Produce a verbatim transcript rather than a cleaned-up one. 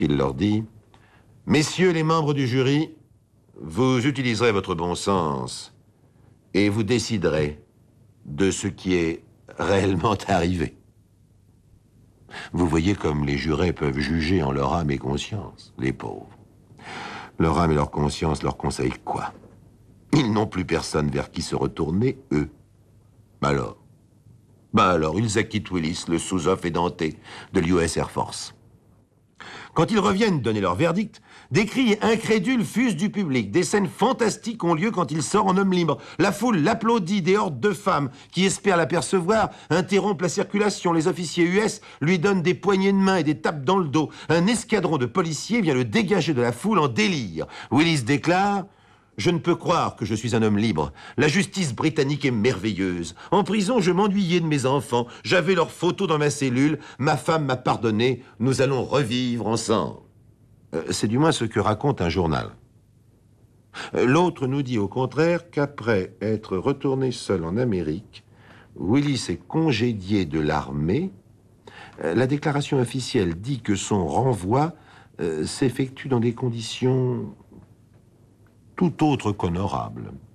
Il leur dit: « Messieurs les membres du jury, vous utiliserez votre bon sens et vous déciderez de ce qui est réellement arrivé. » Vous voyez comme les jurés peuvent juger en leur âme et conscience, les pauvres. Leur âme et leur conscience leur conseillent quoi? Ils n'ont plus personne vers qui se retourner, eux. Alors Ben alors, ils acquittent Willis, le sous-off édenté de l'U S Air Force. Quand ils reviennent donner leur verdict, des cris incrédules fusent du public. Des scènes fantastiques ont lieu quand il sort en homme libre. La foule l'applaudit, des hordes de femmes qui espèrent l'apercevoir interrompent la circulation. Les officiers U S lui donnent des poignées de main et des tapes dans le dos. Un escadron de policiers vient le dégager de la foule en délire. Willis déclare: « Je ne peux croire que je suis un homme libre. La justice britannique est merveilleuse. En prison, je m'ennuyais de mes enfants. J'avais leurs photos dans ma cellule. Ma femme m'a pardonné. Nous allons revivre ensemble. Euh, » C'est du moins ce que raconte un journal. Euh, L'autre nous dit au contraire qu'après être retourné seul en Amérique, Willis est congédié de l'armée. Euh, la déclaration officielle dit que son renvoi euh, s'effectue dans des conditions tout autre qu'honorable.